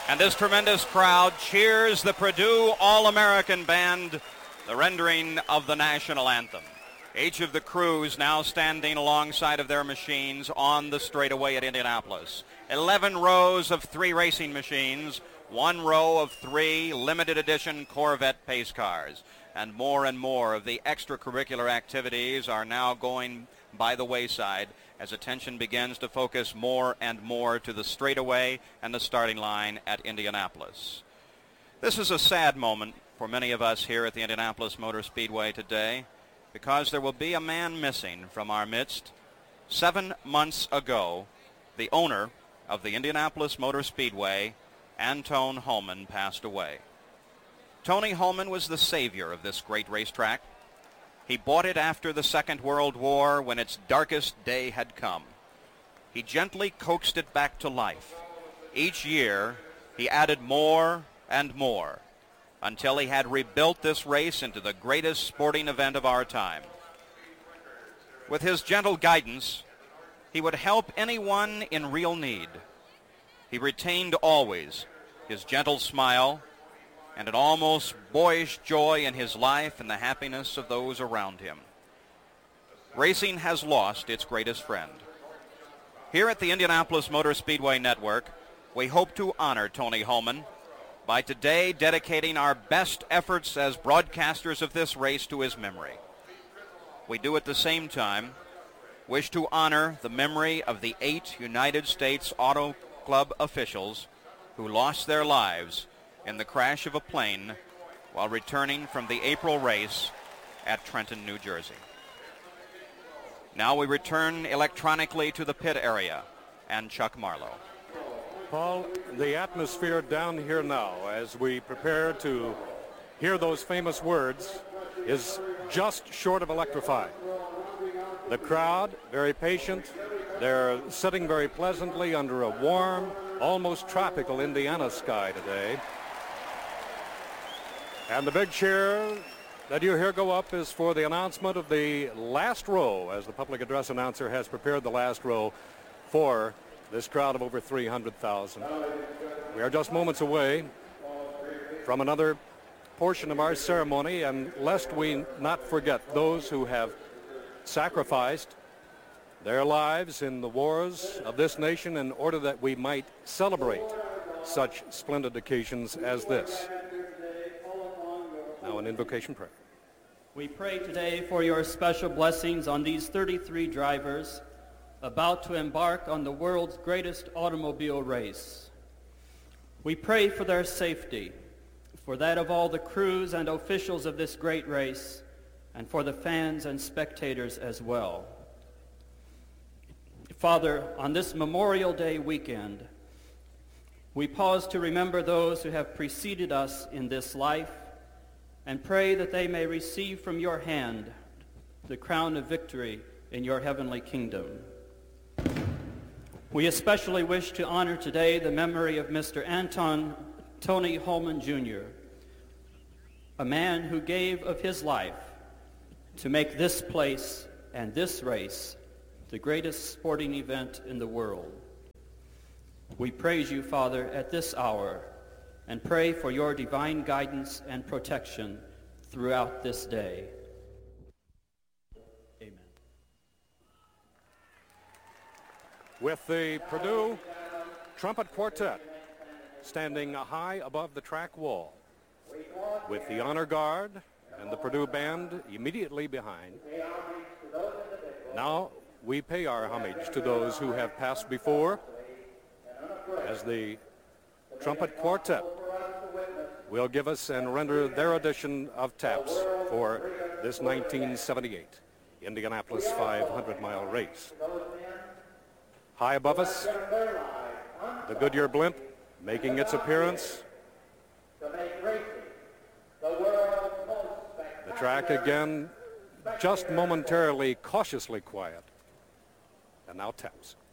And this tremendous crowd cheers the Purdue All-American Band, the rendering of the national anthem. Each of the crews now standing alongside of their machines on the straightaway at Indianapolis. 11 rows of 3 racing machines, 1 row of 3 limited edition Corvette pace cars. And more of the extracurricular activities are now going by the wayside as attention begins to focus more and more to the straightaway and the starting line at Indianapolis. This is a sad moment for many of us here at the Indianapolis Motor Speedway today, because there will be a man missing from our midst. 7 months ago, the owner of the Indianapolis Motor Speedway, Antone Hulman, passed away. Tony Hulman was the savior of this great racetrack. He bought it after the Second World War when its darkest day had come. He gently coaxed it back to life. Each year, he added more and more until he had rebuilt this race into the greatest sporting event of our time. With his gentle guidance, he would help anyone in real need. He retained always his gentle smile and an almost boyish joy in his life and the happiness of those around him. Racing has lost its greatest friend. Here at the Indianapolis Motor Speedway Network, we hope to honor Tony Hulman by today dedicating our best efforts as broadcasters of this race to his memory. We do at the same time wish to honor the memory of the 8 United States Auto Club officials who lost their lives in the crash of a plane while returning from the April race at Trenton, New Jersey. Now we return electronically to the pit area and Chuck Marlowe. Paul, the atmosphere down here now as we prepare to hear those famous words is just short of electrifying. The crowd, very patient. They're sitting very pleasantly under a warm, almost tropical Indiana sky today. And the big cheer that you hear go up is for the announcement of the last row, as the public address announcer has prepared the last row for this crowd of over 300,000. We are just moments away from another portion of our ceremony, and lest we not forget those who have sacrificed their lives in the wars of this nation in order that we might celebrate such splendid occasions as this. Now an invocation prayer. We pray today for your special blessings on these 33 drivers about to embark on the world's greatest automobile race. We pray for their safety, for that of all the crews and officials of this great race, and for the fans and spectators as well. Father, on this Memorial Day weekend, we pause to remember those who have preceded us in this life and pray that they may receive from your hand the crown of victory in your heavenly kingdom. We especially wish to honor today the memory of Mr. Tony Hulman Jr., a man who gave of his life to make this place and this race the greatest sporting event in the world. We praise you, Father, at this hour and pray for your divine guidance and protection throughout this day. Amen. With the Purdue Trumpet Quartet standing high above the track wall, with the Honor Guard and the Purdue Band immediately behind, now we pay our homage to those who have passed before as the Trumpet Quartet will give us and render their edition of taps for this 1978 Indianapolis 500-mile race. High above us, the Goodyear blimp making its appearance. The track again just momentarily cautiously quiet. And now taps.